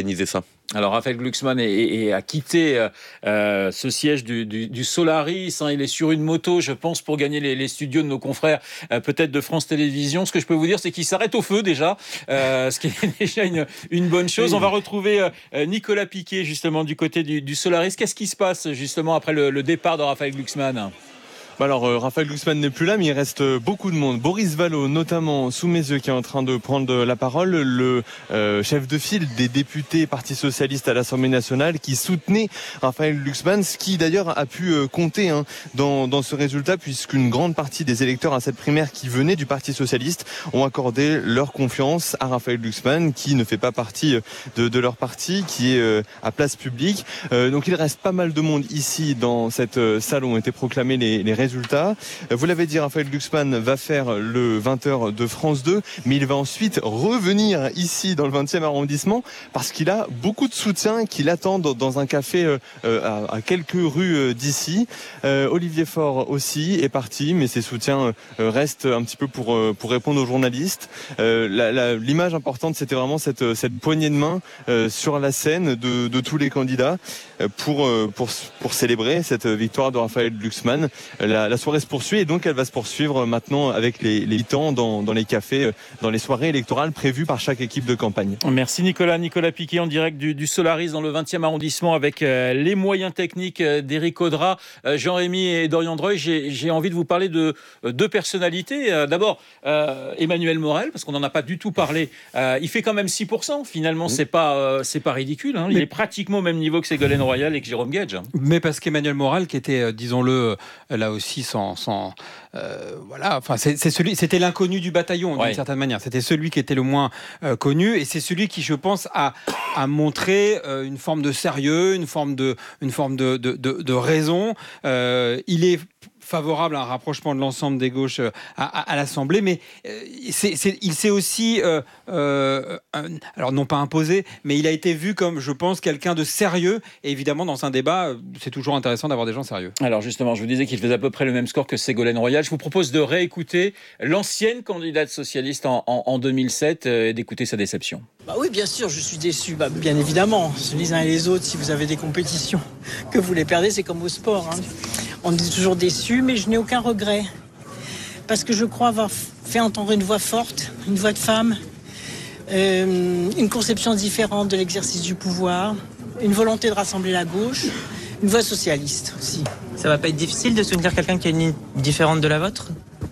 organiser ça. Alors Raphaël Glucksmann a quitté ce siège du Solaris. Il est sur une moto, je pense, pour gagner les studios de nos confrères, peut-être de France Télévisions. Ce que je peux vous dire, c'est qu'il s'arrête au feu déjà, ce qui est déjà une bonne chose. On va retrouver Nicolas Piquet, justement, du côté du Solaris. Qu'est-ce qui se passe, justement, après le départ de Raphaël Glucksmann ? Alors, Raphaël Glucksmann n'est plus là, mais il reste beaucoup de monde. Boris Vallaud, notamment, sous mes yeux, qui est en train de prendre la parole, le chef de file des députés Parti Socialiste à l'Assemblée nationale, qui soutenait Raphaël Glucksmann, ce qui d'ailleurs a pu compter dans ce résultat, puisqu'une grande partie des électeurs à cette primaire qui venaient du Parti Socialiste ont accordé leur confiance à Raphaël Glucksmann, qui ne fait pas partie de leur parti, qui est à place publique. Donc il reste pas mal de monde ici, dans cette salle où ont été proclamés les résultats. Vous l'avez dit, Raphaël Glucksmann va faire le 20h de France 2, mais il va ensuite revenir ici dans le 20e arrondissement parce qu'il a beaucoup de soutien qui l'attendent dans un café à quelques rues d'ici. Olivier Faure aussi est parti, mais ses soutiens restent un petit peu pour répondre aux journalistes. L'image importante, c'était vraiment cette poignée de main sur la scène de tous les candidats pour célébrer cette victoire de Raphaël Glucksmann. La soirée se poursuit et donc elle va se poursuivre maintenant avec les militants dans les cafés, dans les soirées électorales prévues par chaque équipe de campagne. Merci Nicolas Piquet en direct du Solaris dans le 20e arrondissement avec les moyens techniques d'Éric Audra, Jean-Rémy et Dorian Dreuil. J'ai envie de vous parler de deux personnalités. D'abord Emmanuel Morel, parce qu'on n'en a pas du tout parlé. Il fait quand même 6%. Finalement, c'est pas ridicule. Il est pratiquement au même niveau que Ségolène Royal et que Jérôme Guedj. Mais parce qu'Emmanuel Morel, qui était, disons-le, là aussi voilà, enfin c'était l'inconnu du bataillon d'une certaine manière. C'était celui qui était le moins connu et c'est celui qui, je pense, a montré une forme de sérieux, une forme de raison. Il est favorable à un rapprochement de l'ensemble des gauches à l'Assemblée, mais il s'est aussi, alors non pas imposé, mais il a été vu comme, je pense, quelqu'un de sérieux. Et évidemment, dans un débat, c'est toujours intéressant d'avoir des gens sérieux. Alors justement, je vous disais qu'il faisait à peu près le même score que Ségolène Royal. Je vous propose de réécouter l'ancienne candidate socialiste en 2007 et d'écouter sa déception. Oui, bien sûr, je suis déçu. Bien évidemment, les uns et les autres, si vous avez des compétitions que vous les perdez, c'est comme au sport. On est toujours déçu, mais je n'ai aucun regret. Parce que je crois avoir fait entendre une voix forte, une voix de femme, une conception différente de l'exercice du pouvoir, une volonté de rassembler la gauche, une voix socialiste aussi. Ça va pas être difficile de soutenir quelqu'un qui a une ligne différente de la vôtre ?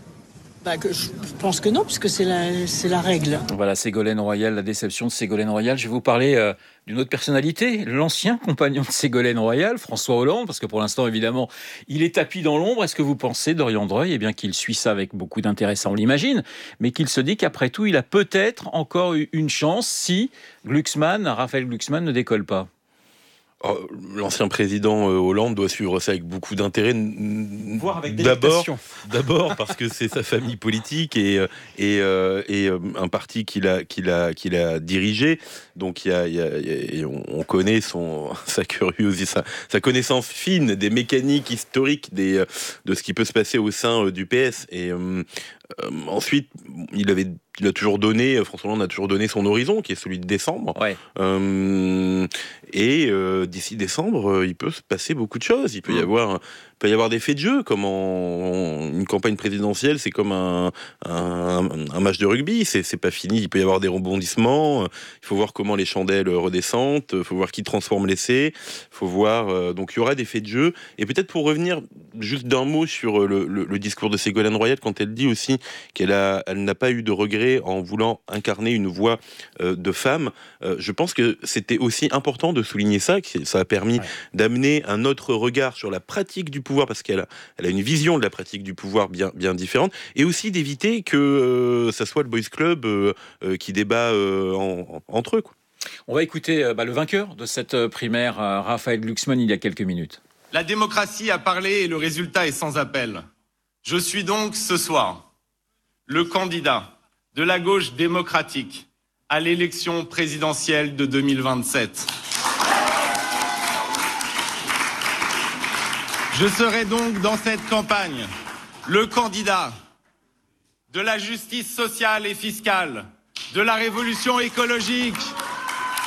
Je pense que non, puisque c'est la règle. Voilà, Ségolène Royal, la déception de Ségolène Royal. Je vais vous parler d'une autre personnalité, l'ancien compagnon de Ségolène Royal, François Hollande, parce que pour l'instant, évidemment, il est tapi dans l'ombre. Est-ce que vous pensez, Dorian Dreuil, qu'il suit ça avec beaucoup d'intérêt, ça on l'imagine, mais qu'il se dit qu'après tout, il a peut-être encore une chance si Raphaël Glucksmann ne décolle pas? L'ancien président Hollande doit suivre ça avec beaucoup d'intérêt, voire avec délectation. D'abord parce que c'est sa famille politique et un parti qu'il a dirigé. Donc on connaît sa curiosité, sa connaissance fine des mécaniques historiques de ce qui peut se passer au sein du PS. Et ensuite, il a toujours donné, François Hollande a toujours donné son horizon, qui est celui de décembre. Ouais. D'ici décembre, il peut se passer beaucoup de choses. Il peut y avoir des faits de jeu, comme une campagne présidentielle, c'est comme un match de rugby, c'est pas fini, il peut y avoir des rebondissements, il faut voir comment les chandelles redescendent, il faut voir qui transforme l'essai, il faut voir, donc il y aura des faits de jeu. Et peut-être pour revenir juste d'un mot sur le discours de Ségolène Royal, quand elle dit aussi qu'elle n'a pas eu de regret en voulant incarner une voix de femme, je pense que c'était aussi important de souligner ça, que ça a permis d'amener un autre regard sur la pratique du pouvoir, parce qu'elle a une vision de la pratique du pouvoir bien différente, et aussi d'éviter que ça soit le Boys Club qui débat entre eux, quoi. On va écouter le vainqueur de cette primaire, Raphaël Glucksmann, il y a quelques minutes. La démocratie a parlé et le résultat est sans appel. Je suis donc ce soir le candidat de la gauche démocratique à l'élection présidentielle de 2027. Je serai donc dans cette campagne le candidat de la justice sociale et fiscale, de la révolution écologique,